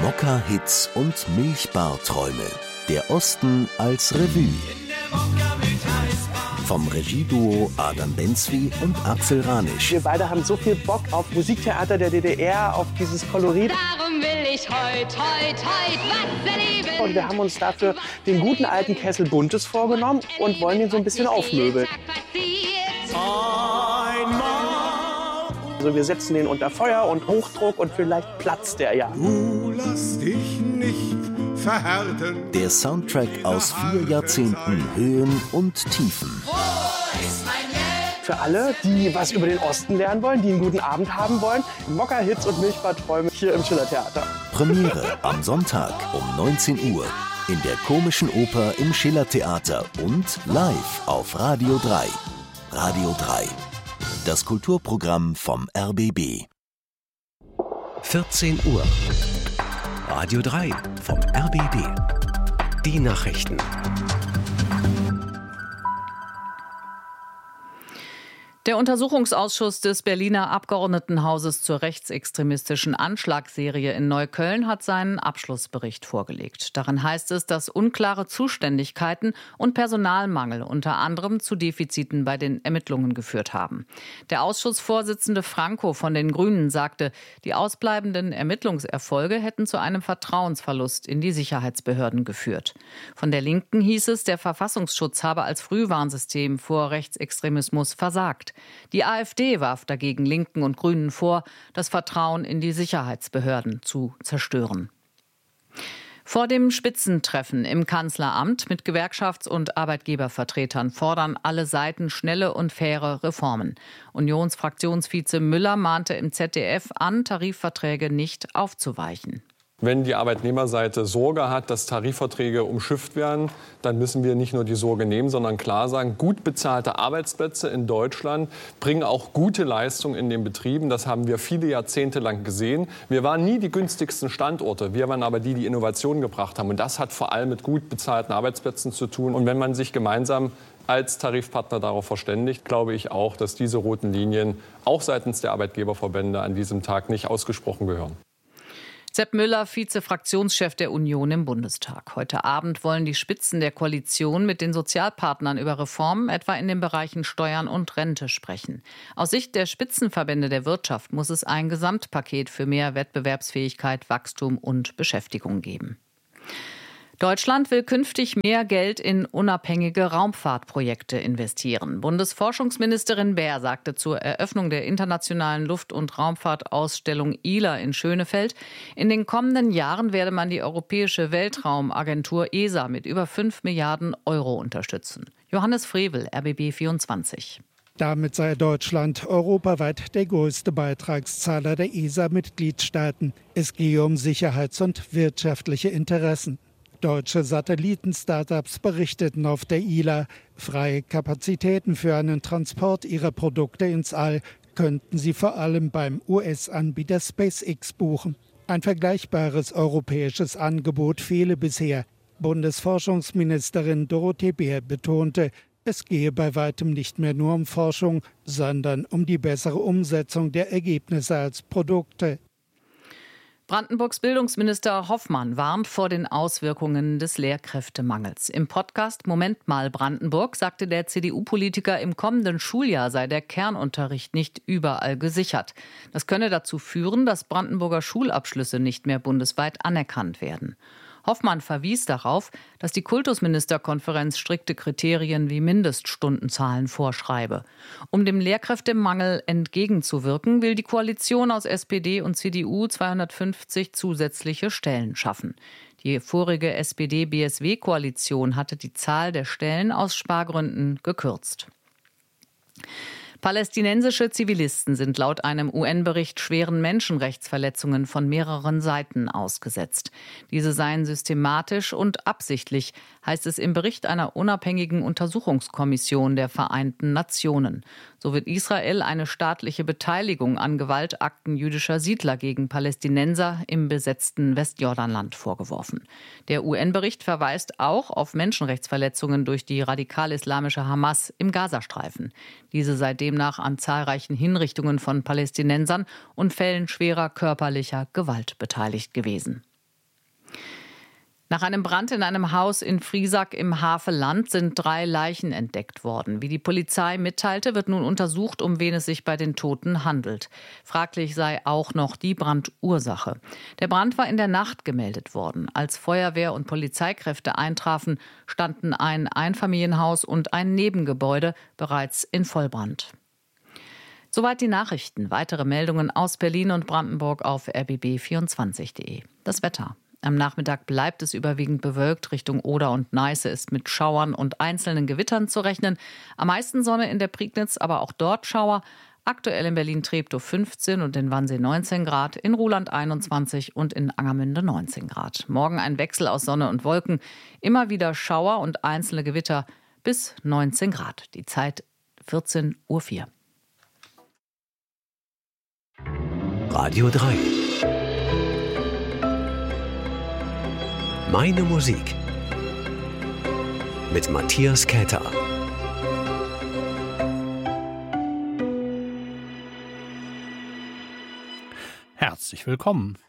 Mokka-Hits und Milchbar-Träume. Der Osten als Revue. Vom Regieduo Adam Benzwi und Axel Ranisch. Wir beide haben so viel Bock auf Musiktheater der DDR, auf dieses Kolorit. Darum will ich heut was erleben. Und wir haben uns dafür den guten alten Kessel Buntes vorgenommen und wollen ihn so ein bisschen aufmöbeln. Also wir setzen den unter Feuer und Hochdruck und vielleicht platzt der ja. Du lass dich nicht verhärten. Der Soundtrack aus 4 Jahrzehnten Höhen und Tiefen. Für alle, die was über den Osten lernen wollen, die einen guten Abend haben wollen, Mokka-Hits und Milchbar-Träume hier im Schillertheater. Premiere am Sonntag um 19 Uhr in der Komischen Oper im Schillertheater und live auf Radio 3. Radio 3. Das Kulturprogramm vom RBB. 14 Uhr. Radio 3 vom RBB. Die Nachrichten. Der Untersuchungsausschuss des Berliner Abgeordnetenhauses zur rechtsextremistischen Anschlagsserie in Neukölln hat seinen Abschlussbericht vorgelegt. Darin heißt es, dass unklare Zuständigkeiten und Personalmangel unter anderem zu Defiziten bei den Ermittlungen geführt haben. Der Ausschussvorsitzende Franco von den Grünen sagte, die ausbleibenden Ermittlungserfolge hätten zu einem Vertrauensverlust in die Sicherheitsbehörden geführt. Von der Linken hieß es, der Verfassungsschutz habe als Frühwarnsystem vor Rechtsextremismus versagt. Die AfD warf dagegen Linken und Grünen vor, das Vertrauen in die Sicherheitsbehörden zu zerstören. Vor dem Spitzentreffen im Kanzleramt mit Gewerkschafts- und Arbeitgebervertretern fordern alle Seiten schnelle und faire Reformen. Unionsfraktionsvize Müller mahnte im ZDF an, Tarifverträge nicht aufzuweichen. Wenn die Arbeitnehmerseite Sorge hat, dass Tarifverträge umschifft werden, dann müssen wir nicht nur die Sorge nehmen, sondern klar sagen, gut bezahlte Arbeitsplätze in Deutschland bringen auch gute Leistung in den Betrieben. Das haben wir viele Jahrzehnte lang gesehen. Wir waren nie die günstigsten Standorte, wir waren aber die, die Innovationen gebracht haben. Und das hat vor allem mit gut bezahlten Arbeitsplätzen zu tun. Und wenn man sich gemeinsam als Tarifpartner darauf verständigt, glaube ich auch, dass diese roten Linien auch seitens der Arbeitgeberverbände an diesem Tag nicht ausgesprochen gehören. Sepp Müller, Vize-Fraktionschef der Union im Bundestag. Heute Abend wollen die Spitzen der Koalition mit den Sozialpartnern über Reformen, etwa in den Bereichen Steuern und Rente, sprechen. Aus Sicht der Spitzenverbände der Wirtschaft muss es ein Gesamtpaket für mehr Wettbewerbsfähigkeit, Wachstum und Beschäftigung geben. Deutschland will künftig mehr Geld in unabhängige Raumfahrtprojekte investieren. Bundesforschungsministerin Baer sagte zur Eröffnung der internationalen Luft- und Raumfahrtausstellung ILA in Schönefeld, in den kommenden Jahren werde man die Europäische Weltraumagentur ESA mit über 5 Milliarden Euro unterstützen. Johannes Frevel, RBB 24. Damit sei Deutschland europaweit der größte Beitragszahler der ESA-Mitgliedstaaten. Es gehe um Sicherheits- und wirtschaftliche Interessen. Deutsche Satelliten-Startups berichteten auf der ILA, freie Kapazitäten für einen Transport ihrer Produkte ins All könnten sie vor allem beim US-Anbieter SpaceX buchen. Ein vergleichbares europäisches Angebot fehle bisher. Bundesforschungsministerin Dorothee Bär betonte, es gehe bei weitem nicht mehr nur um Forschung, sondern um die bessere Umsetzung der Ergebnisse als Produkte. Brandenburgs Bildungsminister Hoffmann warnt vor den Auswirkungen des Lehrkräftemangels. Im Podcast Moment mal Brandenburg sagte der CDU-Politiker, im kommenden Schuljahr sei der Kernunterricht nicht überall gesichert. Das könne dazu führen, dass Brandenburger Schulabschlüsse nicht mehr bundesweit anerkannt werden. Hoffmann verwies darauf, dass die Kultusministerkonferenz strikte Kriterien wie Mindeststundenzahlen vorschreibe. Um dem Lehrkräftemangel entgegenzuwirken, will die Koalition aus SPD und CDU 250 zusätzliche Stellen schaffen. Die vorige SPD-BSW-Koalition hatte die Zahl der Stellen aus Spargründen gekürzt. Palästinensische Zivilisten sind laut einem UN-Bericht schweren Menschenrechtsverletzungen von mehreren Seiten ausgesetzt. Diese seien systematisch und absichtlich, heißt es im Bericht einer unabhängigen Untersuchungskommission der Vereinten Nationen. So wird Israel eine staatliche Beteiligung an Gewaltakten jüdischer Siedler gegen Palästinenser im besetzten Westjordanland vorgeworfen. Der UN-Bericht verweist auch auf Menschenrechtsverletzungen durch die radikal-islamische Hamas im Gazastreifen. Diese sei demnach an zahlreichen Hinrichtungen von Palästinensern und Fällen schwerer körperlicher Gewalt beteiligt gewesen. Nach einem Brand in einem Haus in Friesack im Havelland sind 3 Leichen entdeckt worden. Wie die Polizei mitteilte, wird nun untersucht, um wen es sich bei den Toten handelt. Fraglich sei auch noch die Brandursache. Der Brand war in der Nacht gemeldet worden. Als Feuerwehr und Polizeikräfte eintrafen, standen ein Einfamilienhaus und ein Nebengebäude bereits in Vollbrand. Soweit die Nachrichten. Weitere Meldungen aus Berlin und Brandenburg auf rbb24.de. Das Wetter. Am Nachmittag bleibt es überwiegend bewölkt. Richtung Oder und Neiße ist mit Schauern und einzelnen Gewittern zu rechnen. Am meisten Sonne in der Prignitz, aber auch dort Schauer. Aktuell in Berlin-Treptow 15 und in Wannsee 19 Grad, in Ruhland 21 und in Angermünde 19 Grad. Morgen ein Wechsel aus Sonne und Wolken. Immer wieder Schauer und einzelne Gewitter bis 19 Grad. Die Zeit 14:04 Uhr. Radio 3. Meine Musik mit Matthias Käther. Herzlich willkommen.